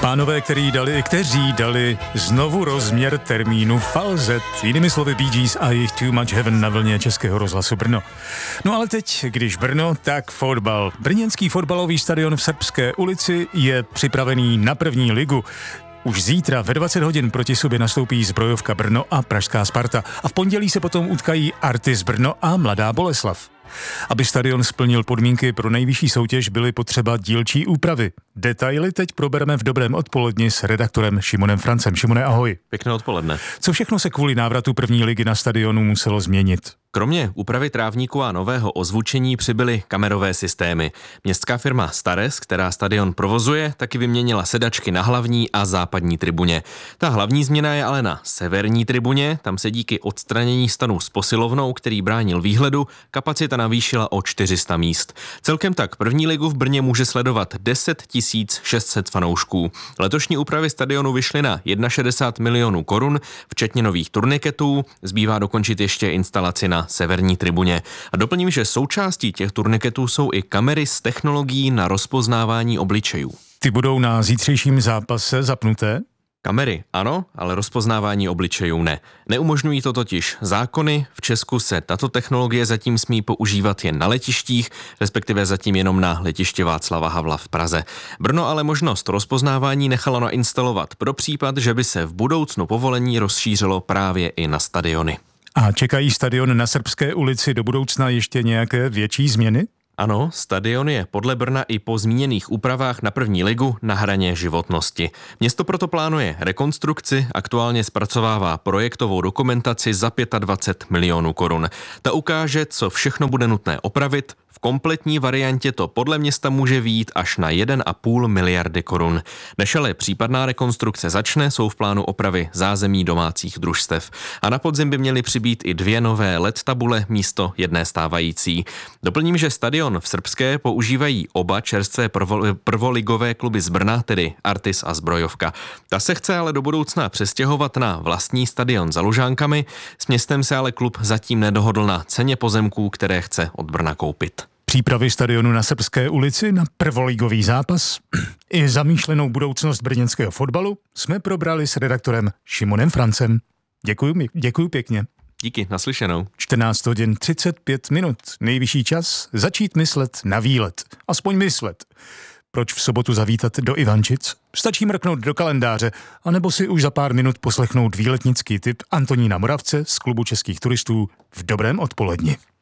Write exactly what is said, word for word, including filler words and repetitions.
Pánové, který dali, kteří dali znovu rozměr termínu falzet, jinými slovy Bee Gees a jejich Too Much Heaven na vlně Českého rozhlasu Brno. No ale teď, když Brno, tak fotbal. Brněnský fotbalový stadion v Srbské ulici je připravený na první ligu. Už zítra ve dvacet hodin proti sobě nastoupí Zbrojovka Brno a Pražská Sparta a v pondělí se potom utkají Artis Brno a Mladá Boleslav. Aby stadion splnil podmínky pro nejvyšší soutěž, byly potřeba dílčí úpravy. Detaily teď probereme v dobrém odpoledni s redaktorem Šimonem Francem. Šimone, ahoj. Pěkné odpoledne. Co všechno se kvůli návratu první ligy na stadionu muselo změnit? Kromě úpravy trávníku a nového ozvučení přibyly kamerové systémy. Městská firma Stares, která stadion provozuje, taky vyměnila sedačky na hlavní a západní tribuně. Ta hlavní změna je ale na severní tribuně, tam se díky odstranění stanu s posilovnou, který bránil výhledu, kapacita navýšila o čtyři sta míst. Celkem tak první ligu v Brně může sledovat deset tisíc šest set fanoušků. Letošní úpravy stadionu vyšly na šedesát jedna milionů korun, včetně nových turniketů, zbývá dokončit ještě instalaci na severní tribuně. A doplním, že součástí těch turniketů jsou i kamery s technologií na rozpoznávání obličejů. Ty budou na zítřejším zápase zapnuté? Kamery ano, ale rozpoznávání obličejů ne. Neumožňují to totiž zákony. V Česku se tato technologie zatím smí používat jen na letištích, respektive zatím jenom na letiště Václava Havla v Praze. Brno ale možnost rozpoznávání nechalo nainstalovat pro případ, že by se v budoucnu povolení rozšířilo právě i na stadiony. A čekají stadion na Srbské ulici do budoucna ještě nějaké větší změny? Ano, stadion je podle Brna i po zmíněných úpravách na první ligu na hraně životnosti. Město proto plánuje rekonstrukci, aktuálně zpracovává projektovou dokumentaci za dvacet pět milionů korun. Ta ukáže, co všechno bude nutné opravit. V kompletní variantě to podle města může vyjít až na jedna a půl miliardy korun. Než ale případná rekonstrukce začne, jsou v plánu opravy zázemí domácích družstev. A na podzim by měly přibýt i dvě nové el é dé tabule místo jedné stávající. Doplním, že stadion v Srbské používají oba čerstvé prvo, prvoligové kluby z Brna, tedy Artis a Zbrojovka. Ta se chce ale do budoucna přestěhovat na vlastní stadion za Lužánkami. S městem se ale klub zatím nedohodl na ceně pozemků, které chce od Brna koupit. Přípravy stadionu na Srbské ulici na prvoligový zápas i zamýšlenou budoucnost brněnského fotbalu jsme probrali s redaktorem Šimonem Francem. Děkuju, děkuju pěkně. Díky, naslyšenou. čtrnáct hodin třicet pět minut. Nejvyšší čas začít myslet na výlet. Aspoň myslet. Proč v sobotu zavítat do Ivančic? Stačí mrknout do kalendáře, anebo si už za pár minut poslechnout výletnický tip Antonína Moravce z Klubu českých turistů v dobrém odpoledni.